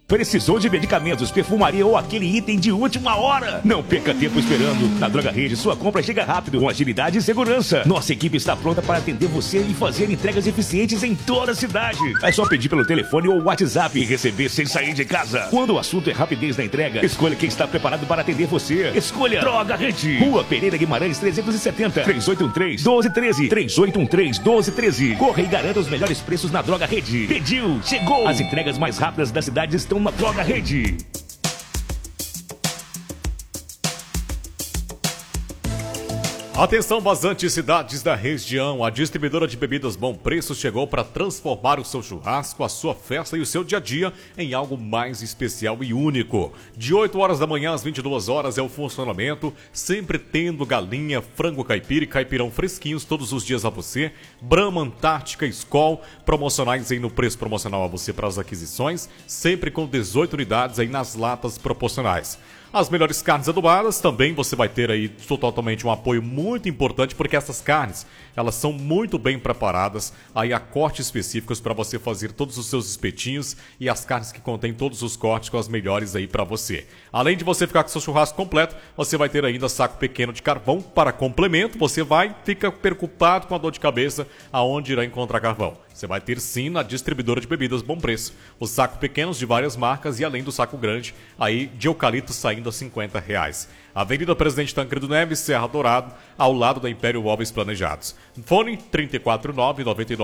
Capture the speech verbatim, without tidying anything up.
Precisou de medicamentos, perfumaria ou aquele item de última hora? Não perca tempo esperando. Na Droga Rede, sua compra chega rápido, com agilidade e segurança. Nossa equipe está pronta para atender você e fazer entregas eficientes em toda a cidade. É só pedir pelo telefone ou WhatsApp e receber sem sair de casa. Quando o assunto é rapidez na entrega, escolha quem está preparado para atender você. Escolha Droga Rede. Rua Pereira Guimarães trezentos e setenta, três oito um três, um dois um três, três oito um três, um dois um três. Corra e garanta os melhores preços na Droga Rede. Pediu, chegou. As entregas mais rápidas da cidade estão na Droga Rede. Atenção, vazantes, cidades da região. A distribuidora de bebidas Bom Preço chegou para transformar o seu churrasco, a sua festa e o seu dia a dia em algo mais especial e único. De oito horas da manhã às vinte e duas horas é o funcionamento, sempre tendo galinha, frango caipira e caipirão fresquinhos todos os dias a você. Brahma, Antártica, Skol, promocionais aí no preço promocional a você para as aquisições, sempre com dezoito unidades aí nas latas proporcionais. As melhores carnes adubadas também você vai ter aí totalmente um apoio muito importante, porque essas carnes, elas são muito bem preparadas, aí há cortes específicos para você fazer todos os seus espetinhos e as carnes que contêm todos os cortes com as melhores aí para você. Além de você ficar com seu churrasco completo, você vai ter ainda saco pequeno de carvão para complemento. Você vai ficar preocupado com a dor de cabeça aonde irá encontrar carvão. Você vai ter sim na distribuidora de bebidas Bom Preço. Os sacos pequenos de várias marcas e além do saco grande, aí de eucalipto saindo a cinquenta reais. Avenida Presidente Tancredo Neves, Serra Dourado, ao lado da Império Móveis Planejados. Fone trinta e quatro nove, noventa e nove